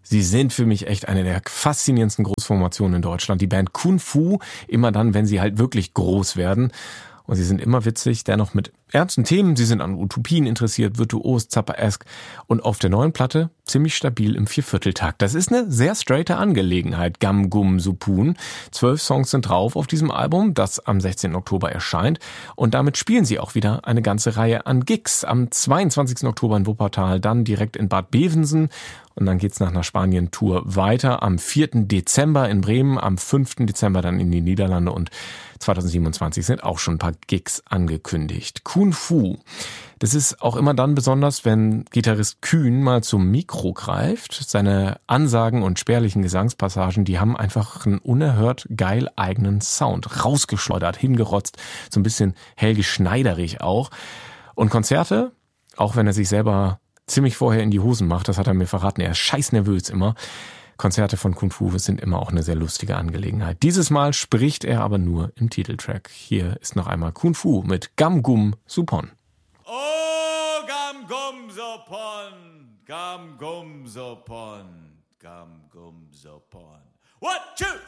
Sie sind für mich echt eine der faszinierendsten Großformationen in Deutschland. Die Band Kung Fu, immer dann, wenn sie halt wirklich groß werden. Und sie sind immer witzig, dennoch mit ernsten Themen. Sie sind an Utopien interessiert, virtuos, zapperesk und auf der neuen Platte ziemlich stabil im Viervierteltakt. Das ist eine sehr straighte Angelegenheit. Gam Gum Supun. 12 Songs sind drauf auf diesem Album, das am 16. Oktober erscheint. Und damit spielen sie auch wieder eine ganze Reihe an Gigs. Am 22. Oktober in Wuppertal, dann direkt in Bad Bevensen. Und dann geht's nach einer Spanien-Tour weiter. Am 4. Dezember in Bremen, am 5. Dezember dann in die Niederlande und 2027 sind auch schon ein paar Gigs angekündigt. Kung Fu. Das ist auch immer dann besonders, wenn Gitarrist Kühn mal zum Mikro greift. Seine Ansagen und spärlichen Gesangspassagen, die haben einfach einen unerhört geil eigenen Sound. Rausgeschleudert, hingerotzt, so ein bisschen Helge Schneiderig auch. Und Konzerte, auch wenn er sich selber ziemlich vorher in die Hosen macht, das hat er mir verraten, er ist scheiß nervös immer. Konzerte von Kung Fu sind immer auch eine sehr lustige Angelegenheit. Dieses Mal spricht er aber nur im Titeltrack. Hier ist noch einmal Kung Fu mit Gam Gum Supon. Oh, Gam Gum Supon, Gam Gum Supon, Gam Gum Supon. 1, 2,